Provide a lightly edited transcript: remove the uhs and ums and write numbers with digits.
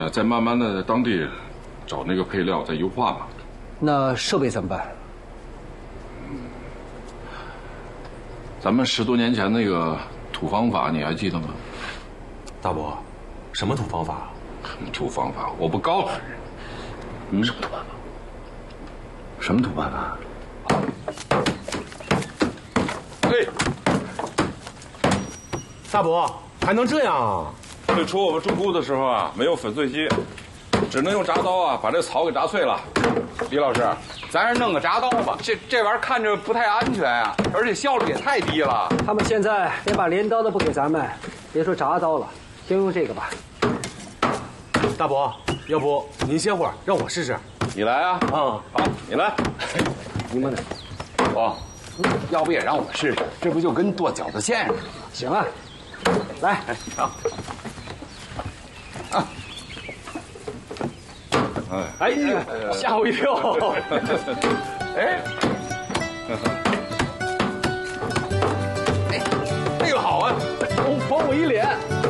再慢慢的在当地找那个配料，再优化嘛。 那设备怎么办？ 咱们10多年前那个土方法你还记得吗？ 大伯，什么土方法？ 土方法我不告诉你。 什么土办法？什么土办法？ 哎，大伯还能这样啊？ 最初我们种菇的时候啊，没有粉碎机，只能用铡刀啊把这草给铡脆了。 李老师，咱还是弄个铡刀吧，这玩意儿看着不太安全啊，而且效率也太低了。 他们现在连把镰刀都不给咱们，别说铡刀了，先用这个吧。 大伯，要不您歇会儿，让我试试。 你来啊！ 好， 你来。 你们呢？ 哦，要不也让我试试？这不就跟剁饺子馅似的？ 行啊，来， 好。 哎呦，吓我一跳！ 哎，这个好啊， 帮我一脸。